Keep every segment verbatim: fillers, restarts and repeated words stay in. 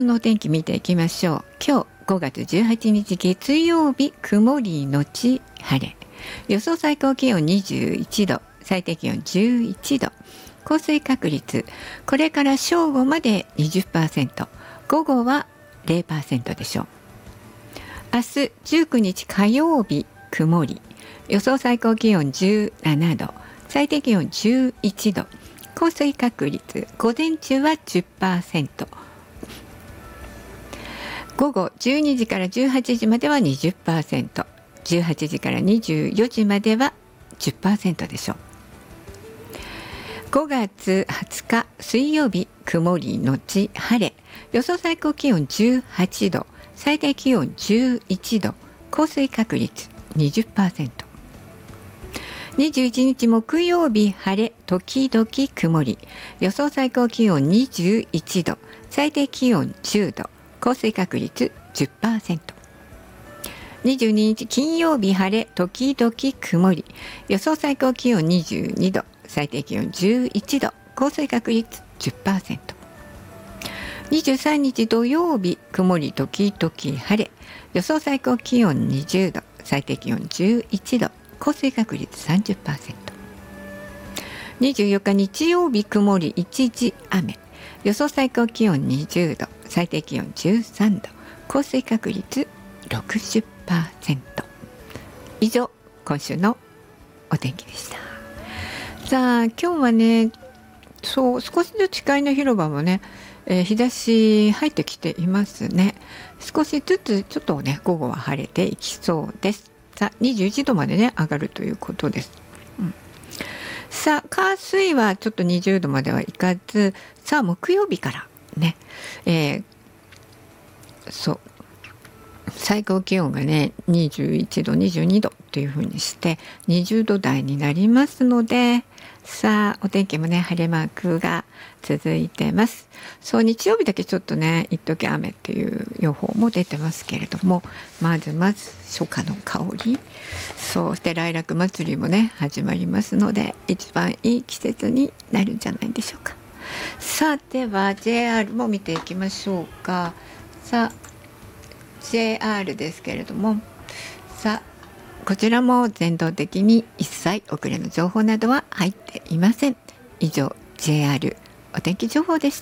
のお天気見ていきましょう。今日ごがつじゅうはちにち月曜日、曇りのち晴れ。予想最高気温にじゅういちど、最低気温じゅういちど。降水確率、これから正午まで にじゅっパーセント、午後は ゼロパーセント でしょう。明日じゅうくにち火曜日、曇り。予想最高気温じゅうななど、最低気温じゅういちど。降水確率、午前中は じゅっパーセント、午後じゅうにじからじゅうはちじまでは にじゅっパーセント、じゅうはちじからにじゅうよじまでは じゅっパーセント でしょう。ごがつはつか水曜日、曇りのち晴れ。予想最高気温じゅうはちど、最低気温じゅういちど、降水確率 にじゅっパーセント。にじゅういちにち木曜日、晴れ時々曇り。予想最高気温にじゅういちど、最低気温じゅうど、降水確率 じゅっパーセント。にじゅうににち金曜日、晴れ時々曇り。予想最高気温にじゅうにど、最低気温じゅういちど、降水確率 じゅっパーセント。にじゅうさんにち土曜日、曇り時々晴れ。予想最高気温にじゅうど、最低気温じゅういちど、降水確率 さんじゅっパーセント。にじゅうよっか日曜日、曇り一時雨。予想最高気温にじゅうど、最低気温じゅうさんど、降水確率 ろくじゅっパーセント。以上、今週のお天気でした。さあ、今日はね、そう少しずつ視界の広場もね、えー、日差し入ってきていますね。少しずつちょっとね、午後は晴れていきそうです。さあ、にじゅういちどまでね、上がるということです。うん、さあ、火水はちょっとにじゅうどまではいかず、さあ木曜日からね、えー、そう最高気温がねにじゅういちど、にじゅうにどというふうにしてにじゅうど台になりますので、さあお天気もね晴れマークが続いてます。そう日曜日だけちょっとね一時雨っていう予報も出てますけれども、まずまず初夏の香り、そして来楽祭りもね始まりますので、一番いい季節になるんじゃないでしょうか。さあでは ジェイアール も見ていきましょうか。さあ ジェイアール ですけれども、さあこちらも全動的に一切遅れの情報などは入っていません。以上 ジェイアール お天気情報でした。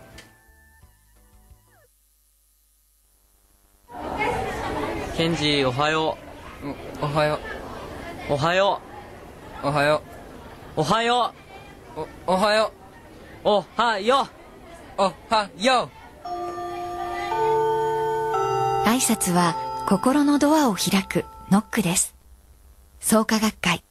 ケンジおはよう。おはよう。おはよう。おはよう。おはよう。おはよう。おはよう。おはよう。 挨拶は心のドアを開くノックです。創価学会